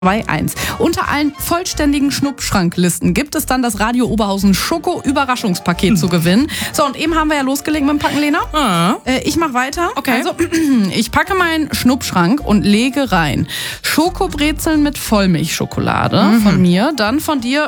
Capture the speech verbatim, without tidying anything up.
zwei eins. Unter allen vollständigen Schnuppschranklisten gibt es dann das Radio Oberhausen Schoko-Überraschungspaket zu gewinnen. So, und eben haben wir ja losgelegt mit dem Packen, Lena. Ah. Äh, ich mach weiter. Okay. Also, ich packe meinen Schnuppschrank und lege rein Schokobrezeln mit Vollmilchschokolade Mhm. von mir. Dann von dir